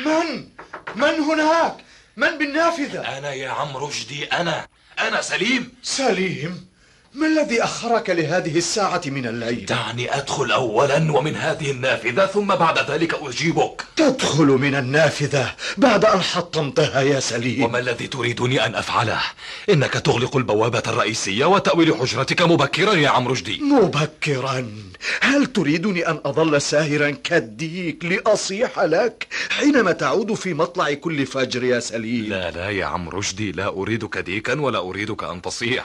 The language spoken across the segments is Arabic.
من هناك؟ من بالنافذة؟ أنا يا عم رشدي، أنا سليم. سليم؟ ما الذي أخرك لهذه الساعة من الليل؟ دعني أدخل أولا ومن هذه النافذة، ثم بعد ذلك أجيبك. تدخل من النافذة بعد أن حطمتها يا سليم؟ وما الذي تريدني أن أفعله؟ إنك تغلق البوابة الرئيسية وتأوي لحجرتك مبكرا يا عم رشدي. مبكرا؟ هل تريدني أن أظل ساهرا كالديك لأصيح لك حينما تعود في مطلع كل فجر يا سليم؟ لا يا عم رشدي، لا أريدك ديكا ولا أريدك أن تصيح.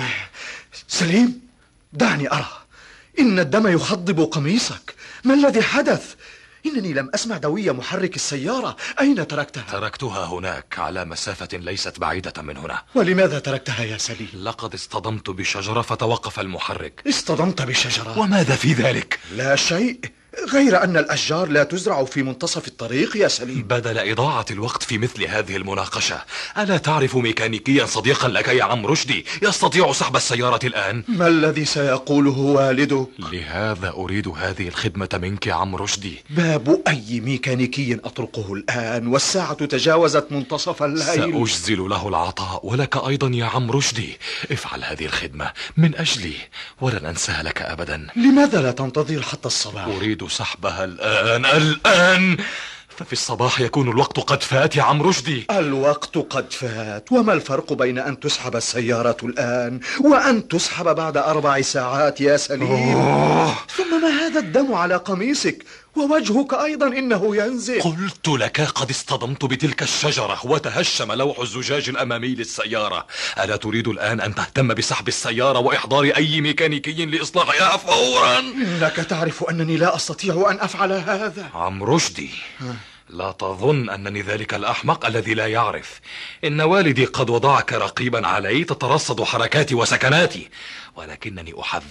سليم، دعني أرى. إن الدم يخضب قميصك. ما الذي حدث؟ إنني لم أسمع دوي محرك السيارة. أين تركتها؟ تركتها هناك على مسافة ليست بعيدة من هنا. ولماذا تركتها يا سليم؟ لقد اصطدمت بشجرة فتوقف المحرك. اصطدمت بشجرة؟ وماذا في ذلك؟ لا شيء، غير أن الأشجار لا تزرع في منتصف الطريق يا سليم. بدل إضاعة الوقت في مثل هذه المناقشة، ألا تعرف ميكانيكيا صديقا لك يا عم رشدي يستطيع سحب السيارة الآن؟ ما الذي سيقوله والدك؟ لهذا أريد هذه الخدمة منك يا عم رشدي. باب أي ميكانيكي أطرقه الآن والساعة تجاوزت منتصف الليل. سأجزل له العطاء ولك أيضا يا عم رشدي. افعل هذه الخدمة من أجلي ولن أنساها لك أبدا. لماذا لا تنتظر حتى الصباح؟ أريد سحبها الآن. ففي الصباح يكون الوقت قد فات يا عم رشدي. الوقت قد فات، وما الفرق بين أن تسحب السيارة الآن وأن تسحب بعد 4 ساعات يا سليم؟ ثم ما هذا الدم على قميصك ووجهك أيضا إنه ينزل؟ قلت لك قد اصطدمت بتلك الشجرة وتهشم لوح الزجاج الأمامي للسيارة. ألا تريد الآن أن تهتم بسحب السيارة وإحضار أي ميكانيكي لإصلاحها فورا؟ إنك تعرف أنني لا أستطيع أن أفعل هذا. عم رشدي، لا تظن أنني ذلك الأحمق الذي لا يعرف. إن والدي قد وضعك رقيبا علي تترصد حركاتي وسكناتي، ولكنني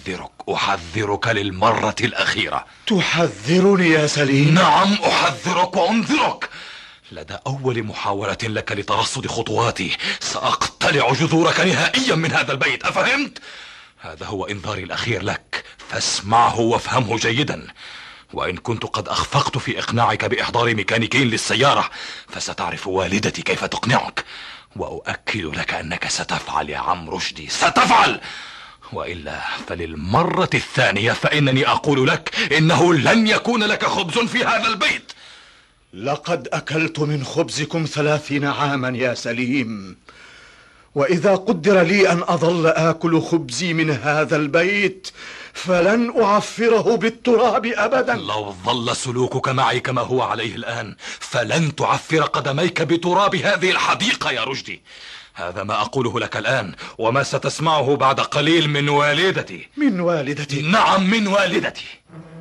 أحذرك للمرة الأخيرة. تحذرني يا سليم؟ نعم، أحذرك وأنذرك. لدى أول محاولة لك لترصد خطواتي سأقتلع جذورك نهائيا من هذا البيت، أفهمت؟ هذا هو إنذاري الأخير لك، فاسمعه وافهمه جيدا. وإن كنت قد أخفقت في إقناعك بإحضار ميكانيكي للسيارة، فستعرف والدتي كيف تقنعك. وأؤكد لك أنك ستفعل يا عم رشدي، ستفعل. وإلا فللمرة الثانية فإنني أقول لك إنه لن يكون لك خبز في هذا البيت. لقد أكلت من خبزكم 30 عاما يا سليم، وإذا قدر لي أن أظل آكل خبزي من هذا البيت فلن أعفره بالتراب أبدا. لو ظل سلوكك معي كما هو عليه الآن فلن تعفر قدميك بتراب هذه الحديقة يا رشدي. هذا ما أقوله لك الآن، وما ستسمعه بعد قليل من والدتي. من والدتي؟ نعم، من والدتي.